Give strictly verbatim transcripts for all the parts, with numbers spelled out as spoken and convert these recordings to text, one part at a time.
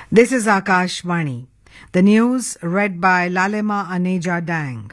This is Akashvani. The news read by Lalema Aneja Dang.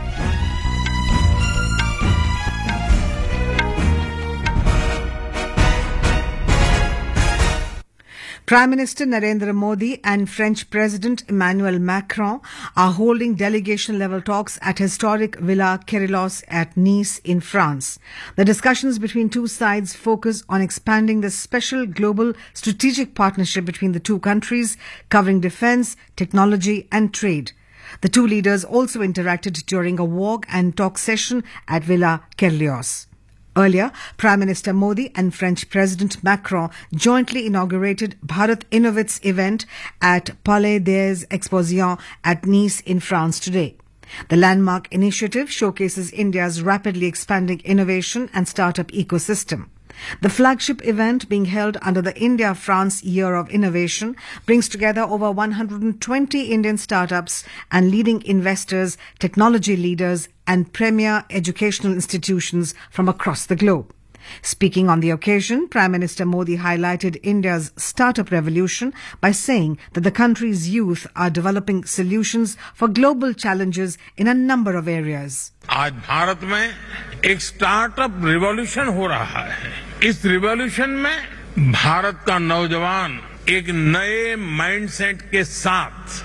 Prime Minister Narendra Modi and French President Emmanuel Macron are holding delegation-level talks at historic Villa Kerylos at Nice in France. The discussions between two sides focus on expanding the special global strategic partnership between the two countries, covering defense, technology and trade. The two leaders also interacted during a walk and talk session at Villa Kerylos. Earlier, Prime Minister Modi and French President Macron jointly inaugurated Bharat Innovates event at Palais des Expositions at Nice in France today. The landmark initiative showcases India's rapidly expanding innovation and startup ecosystem. The flagship event, being held under the India-France Year of Innovation, brings together over one hundred twenty Indian startups and leading investors, technology leaders and premier educational institutions from across the globe. Speaking on the occasion, Prime Minister Modi highlighted India's startup revolution by saying that the country's youth are developing solutions for global challenges in a number of areas. आज भारत में एक startup revolution हो रहा है। इस revolution में भारत का नौजवान एक नए माइंडसेट के साथ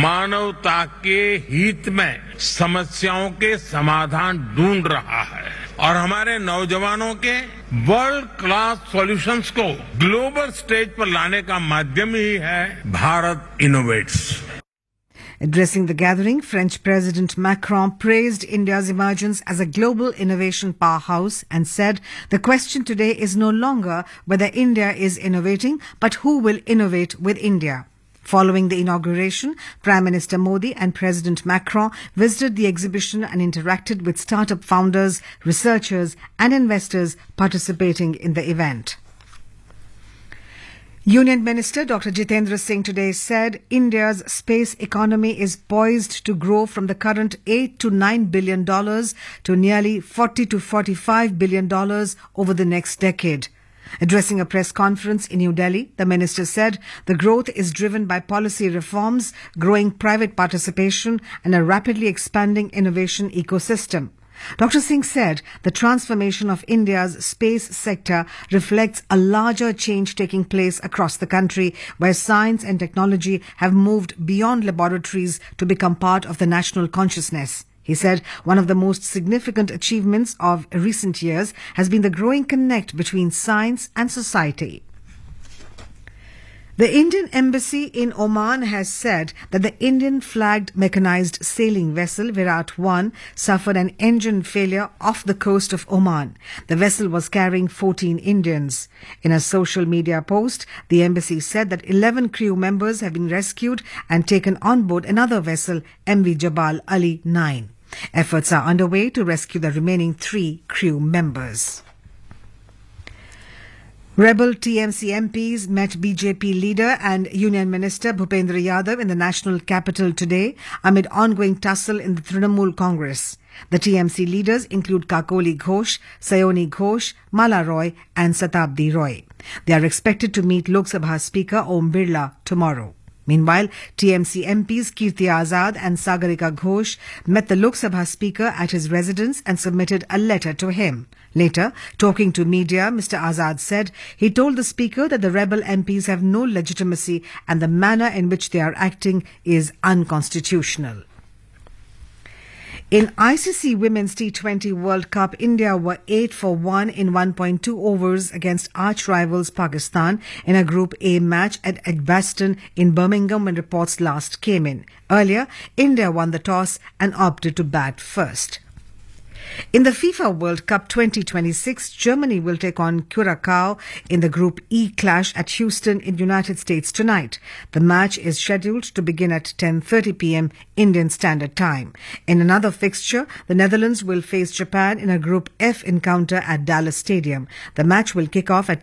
मानवता के हित में समस्याओं के समाधान ढूंढ रहा है और हमारे नौजवानों के वर्ल्ड क्लास सॉल्यूशंस को ग्लोबल स्टेज पर लाने का माध्यम ही है Bharat innovates. Addressing the gathering, French President Macron praised India's emergence as a global innovation powerhouse and said the question today is no longer whether India is innovating, but who will innovate with India. Following the inauguration, Prime Minister Modi and President Macron visited the exhibition and interacted with startup founders, researchers and investors participating in the event. Union Minister Doctor Jitendra Singh today said India's space economy is poised to grow from the current eight to nine billion dollars to nearly forty to forty-five billion dollars over the next decade. Addressing a press conference in New Delhi, the minister said the growth is driven by policy reforms, growing private participation and a rapidly expanding innovation ecosystem. Doctor Singh said the transformation of India's space sector reflects a larger change taking place across the country, where science and technology have moved beyond laboratories to become part of the national consciousness. He said one of the most significant achievements of recent years has been the growing connect between science and society. The Indian Embassy in Oman has said that the Indian-flagged mechanized sailing vessel Virat one suffered an engine failure off the coast of Oman. The vessel was carrying fourteen Indians. In a social media post, the embassy said that eleven crew members have been rescued and taken on board another vessel, M V Jabal Ali nine. Efforts are underway to rescue the remaining three crew members. Rebel T M C M Ps met B J P leader and Union Minister Bhupendra Yadav in the national capital today amid ongoing tussle in the Trinamool Congress. The T M C leaders include Kakoli Ghosh, Sayoni Ghosh, Mala Roy and Satabdi Roy. They are expected to meet Lok Sabha Speaker Om Birla tomorrow. Meanwhile, T M C M Ps Kirti Azad and Sagarika Ghosh met the Lok Sabha Speaker at his residence and submitted a letter to him. Later, talking to media, Mister Azad said he told the Speaker that the rebel M Ps have no legitimacy and the manner in which they are acting is unconstitutional. In I C C Women's T twenty World Cup, India were eight for one in one point two overs against arch-rivals Pakistan in a Group A match at Edgbaston in Birmingham when reports last came in. Earlier, India won the toss and opted to bat first. In the FIFA World Cup twenty twenty-six, Germany will take on Curacao in the Group E clash at Houston in United States tonight. The match is scheduled to begin at ten thirty p.m. Indian Standard Time. In another fixture, the Netherlands will face Japan in a Group F encounter at Dallas Stadium. The match will kick off at